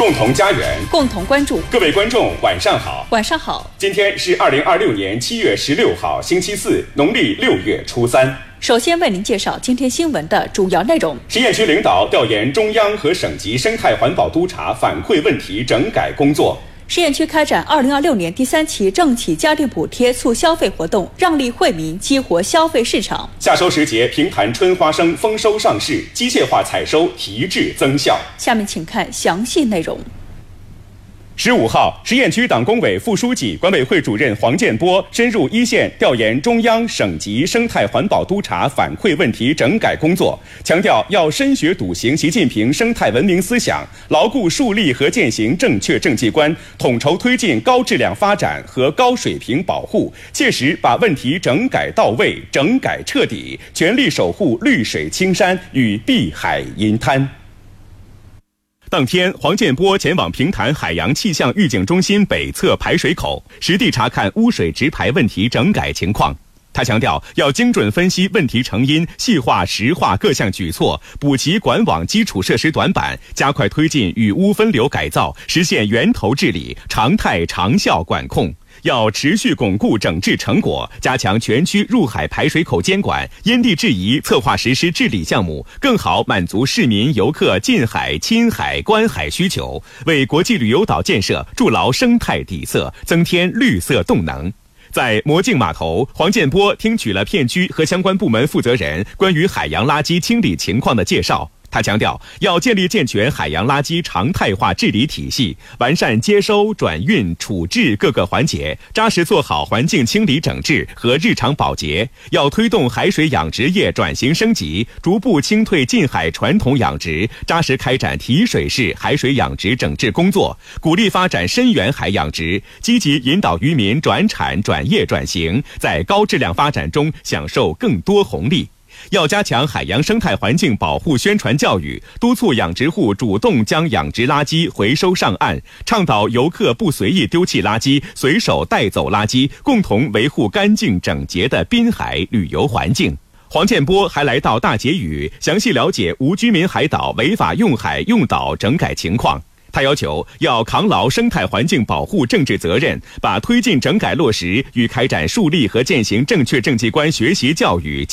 共同家园， 共同关注。 各位观众，晚上好。 晚上好。 今天是2026年7月16号，星期四，农历6月初3。 首先为您介绍今天新闻的主要内容。 实验区领导调研中央和省级生态环保督察反馈问题整改工作。 实验区开展2026年第3期政企家电补贴促消费活动，让利惠民，激活消费市场。 夏收时节，平潭春花生丰收上市，机械化采收提质增效。 下面请看详细内容。 15号，实验区党工委副书记、管委会主任黄建波深入一线调研中央省级生态环保督察反馈问题整改工作，强调要深学笃行习近平生态文明思想，牢固树立和践行正确政绩观，统筹推进高质量发展和高水平保护，切实把问题整改到位、整改彻底，全力守护绿水青山与碧海银滩。当天，黄建波前往平潭海洋气象预警中心北侧排水口，实地查看污水直排问题整改情况。他强调，要精准分析问题成因，细化实化各项举措，补齐管网基础设施短板，加快推进雨污分流改造，实现源头治理、常态长效管控。要持续巩固整治成果，加强全区入海排水口监管，因地制宜策划实施治理项目，更好满足市民游客近海、亲海、观海需求，为国际旅游岛建设筑牢生态底色，增添绿色动能。在魔镜码头，黄建波听取了片区和相关部门负责人关于海洋垃圾清理情况的介绍。他强调，要建立健全海洋垃圾常态化治理体系，完善接收、转运、处置各个环节，扎实做好环境清理整治和日常保洁。要推动海水养殖业转型升级，逐步清退近海传统养殖，扎实开展提水式海水养殖整治工作，鼓励发展深远海养殖，积极引导渔民转产、转业、转型，在高质量发展中享受更多红利。要加强海洋生态环境保护宣传教育，督促养殖户主动将养殖垃圾回收上岸，倡导游客不随意丢弃垃圾，随手带走垃圾，共同维护干净整洁的滨海旅游环境。黄建波还来到大结屿，详细了解无居民海岛违法用海用岛整改情况。他要求要扛牢生态环境保护政治责任，把推进整改落实与开展树立和践行正确政绩观学习教育